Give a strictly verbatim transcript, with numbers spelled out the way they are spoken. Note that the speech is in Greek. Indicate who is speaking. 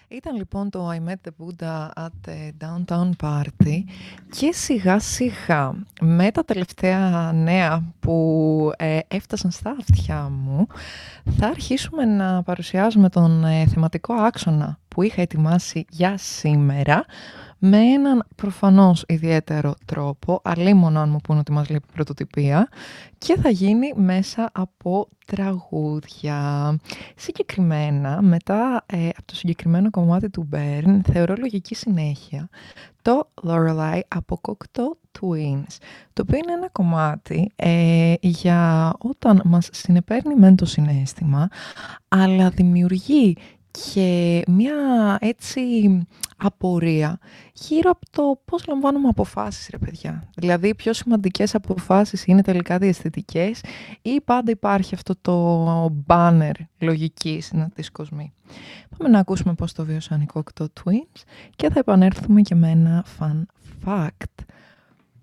Speaker 1: Ήταν λοιπόν το I Met the Buddha at a Downtown Party και σιγά σιγά με τα τελευταία νέα που ε, έφτασαν στα αυτιά μου θα αρχίσουμε να παρουσιάζουμε τον ε, θεματικό άξονα που είχα ετοιμάσει για σήμερα με έναν προφανώς ιδιαίτερο τρόπο, αλίμονο αν μου πούνε ότι μας λείπει πρωτοτυπία, και θα γίνει μέσα από τραγούδια. Συγκεκριμένα, μετά ε, από το συγκεκριμένο κομμάτι του Burn, θεωρώ λογική συνέχεια το Lorelei από Cocteau Twins, το οποίο είναι ένα κομμάτι ε, για όταν μας συνεπέρνει μεν το συναίσθημα, αλλά δημιουργεί και μια έτσι απορία γύρω από το πώς λαμβάνουμε αποφάσεις, ρε παιδιά. Δηλαδή, οι πιο σημαντικές αποφάσεις είναι τελικά διαισθητικές ή πάντα υπάρχει αυτό το μπάνερ λογικής να τις κοσμεί. Πάμε να ακούσουμε πώς το βίωσαν οι Cocteau Twins και θα επανέλθουμε και με ένα fun fact.